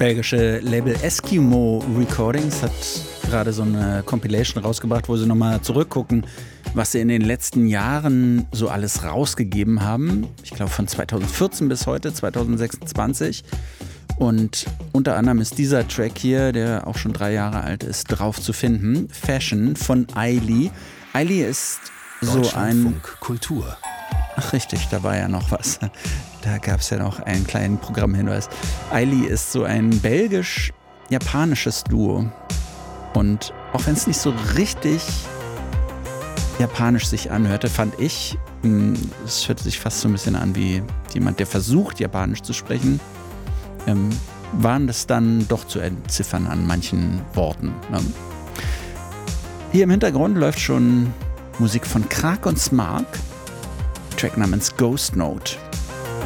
belgische Label Eskimo Recordings hat gerade so eine Compilation rausgebracht, wo sie nochmal zurückgucken, was sie in den letzten Jahren so alles rausgegeben haben. Ich glaube von 2014 bis heute, 2026. Und unter anderem ist dieser Track hier, der auch schon 3 Jahre alt ist, drauf zu finden. Fashion von Aili. Aili ist so ein... Kultur. Ach richtig, da war ja noch was. Da gab es ja noch einen kleinen Programmhinweis. Aili ist so ein belgisch-japanisches Duo. Und auch wenn es nicht so richtig japanisch sich anhörte, fand ich, es hört sich fast so ein bisschen an wie jemand, der versucht, japanisch zu sprechen, waren das dann doch zu entziffern an manchen Worten. Ne? Hier im Hintergrund läuft schon Musik von Krag und Smark, Track namens Ghost Note.